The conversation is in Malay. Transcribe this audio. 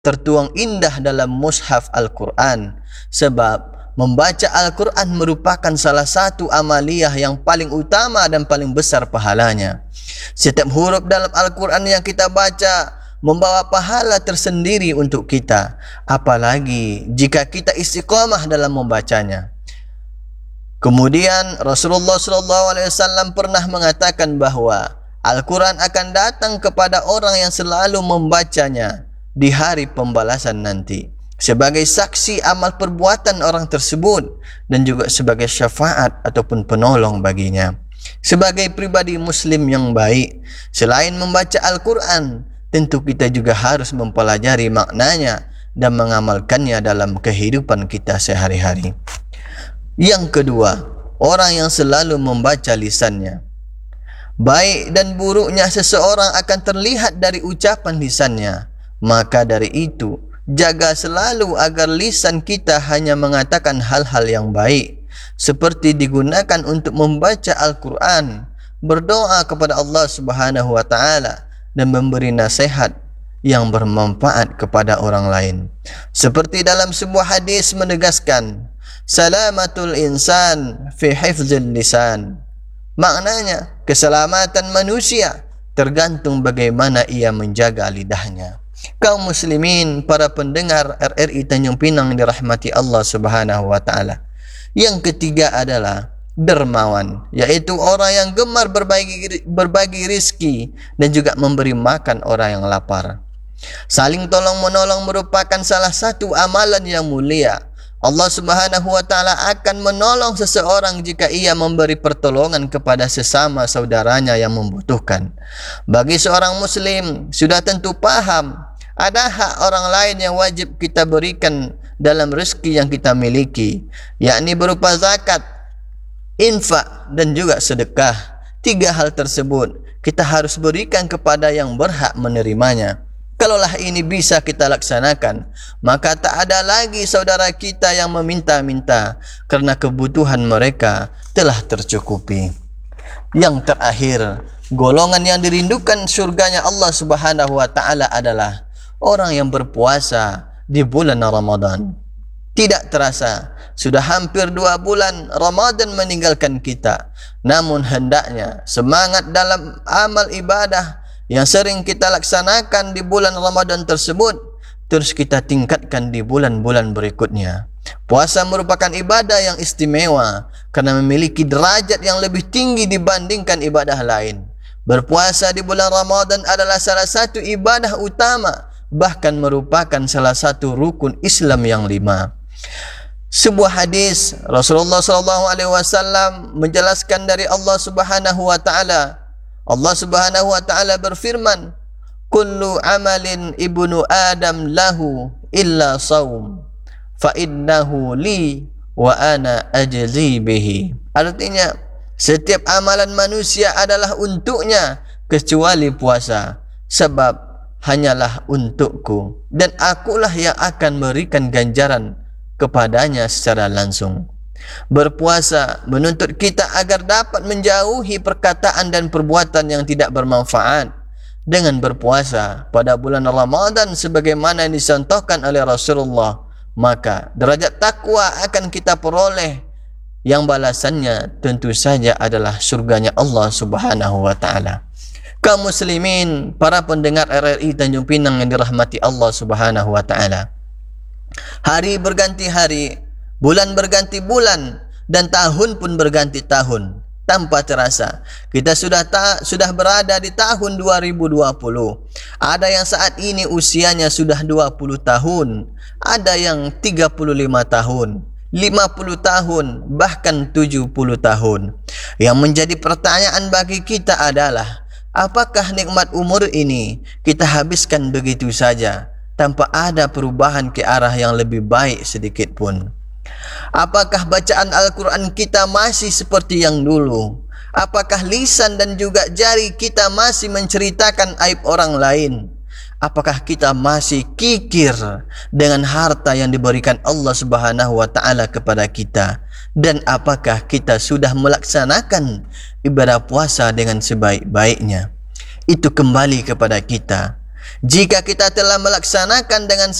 tertuang indah dalam mushaf Al-Quran, sebab membaca Al-Quran merupakan salah satu amaliyah yang paling utama dan paling besar pahalanya. Setiap huruf dalam Al-Quran yang kita baca membawa pahala tersendiri untuk kita, apalagi jika kita istiqamah dalam membacanya. Kemudian Rasulullah SAW pernah mengatakan bahawa Al-Quran akan datang kepada orang yang selalu membacanya di hari pembalasan nanti, sebagai saksi amal perbuatan orang tersebut dan juga sebagai syafaat ataupun penolong baginya. Sebagai pribadi muslim yang baik, selain membaca Al-Quran, tentu kita juga harus mempelajari maknanya dan mengamalkannya dalam kehidupan kita sehari-hari. Yang kedua, orang yang selalu membaca lisannya. Baik dan buruknya seseorang akan terlihat dari ucapan lisannya. Maka dari itu, jaga selalu agar lisan kita hanya mengatakan hal-hal yang baik, seperti digunakan untuk membaca Al-Quran, berdoa kepada Allah Subhanahu wa Ta'ala, dan memberi nasihat yang bermanfaat kepada orang lain. Seperti dalam sebuah hadis menegaskan, salamatul insan fi hifzil lisan. Maknanya, keselamatan manusia tergantung bagaimana ia menjaga lidahnya. Kaum muslimin, para pendengar RRI Tanjung Pinang dirahmati Allah Subhanahu wa Ta'ala. Yang ketiga adalah dermawan, yaitu orang yang gemar berbagi rizki dan juga memberi makan orang yang lapar. Saling tolong menolong merupakan salah satu amalan yang mulia. Allah Subhanahu wa Ta'ala akan menolong seseorang jika ia memberi pertolongan kepada sesama saudaranya yang membutuhkan. Bagi seorang muslim, sudah tentu paham ada hak orang lain yang wajib kita berikan dalam rezeki yang kita miliki, yakni berupa zakat, infak dan juga sedekah. Tiga hal tersebut kita harus berikan kepada yang berhak menerimanya. Kalaulah ini bisa kita laksanakan, maka tak ada lagi saudara kita yang meminta-minta, karena kebutuhan mereka telah tercukupi. Yang terakhir, golongan yang dirindukan surganya Allah Subhanahu wa Ta'ala adalah orang yang berpuasa di bulan Ramadan. Tidak terasa, sudah hampir 2 bulan Ramadan meninggalkan kita. Namun hendaknya semangat dalam amal ibadah yang sering kita laksanakan di bulan Ramadan tersebut terus kita tingkatkan di bulan-bulan berikutnya. Puasa merupakan ibadah yang istimewa karena memiliki derajat yang lebih tinggi dibandingkan ibadah lain. Berpuasa di bulan Ramadan adalah salah satu ibadah utama, bahkan merupakan salah satu rukun Islam yang 5. Sebuah hadis Rasulullah SAW menjelaskan dari Allah Subhanahu wa Ta'ala. Allah Subhanahu wa Ta'ala berfirman, kullu amalin ibnu Adam lahu illa saum fa innahu li wa ana ajzi bihi. Artinya, setiap amalan manusia adalah untuknya kecuali puasa, sebab hanyalah untukku dan akulah yang akan memberikan ganjaran kepadanya secara langsung. Berpuasa menuntut kita agar dapat menjauhi perkataan dan perbuatan yang tidak bermanfaat. Dengan berpuasa pada bulan Ramadan sebagaimana yang dicontohkan oleh Rasulullah, maka derajat takwa akan kita peroleh, yang balasannya tentu saja adalah surganya Allah Subhanahu wa Ta'ala. Kaum muslimin, para pendengar RRI Tanjung Pinang yang dirahmati Allah Subhanahu wa Ta'ala, hari berganti hari, bulan berganti bulan, dan tahun pun berganti tahun. Tanpa terasa, kita sudah berada di tahun 2020. Ada yang saat ini usianya sudah 20 tahun, ada yang 35 tahun, 50 tahun, bahkan 70 tahun. Yang menjadi pertanyaan bagi kita adalah, apakah nikmat umur ini kita habiskan begitu saja tanpa ada perubahan ke arah yang lebih baik sedikit pun? Apakah bacaan Al-Quran kita masih seperti yang dulu? Apakah lisan dan juga jari kita masih menceritakan aib orang lain? Apakah kita masih kikir dengan harta yang diberikan Allah Subhanahu wa Ta'ala kepada kita? Dan apakah kita sudah melaksanakan ibadah puasa dengan sebaik-baiknya? Itu kembali kepada kita. Jika kita telah melaksanakan dengan